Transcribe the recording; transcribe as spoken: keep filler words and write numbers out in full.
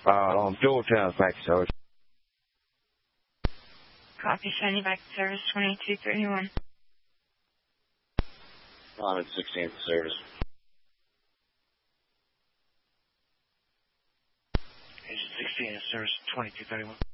Uh, on dual channels back to service. Copy, sending back to service twenty-two thirty-one. I'm at sixteenth service. Agent sixteen, service twenty-two thirty-one.